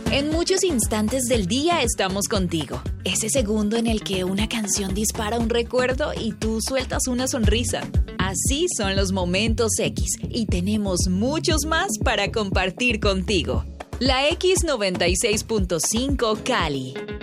En muchos instantes del día estamos contigo. Ese segundo en el que una canción dispara un recuerdo y tú sueltas una sonrisa. Así son los momentos X y tenemos muchos más para compartir contigo. La X96.5 Cali.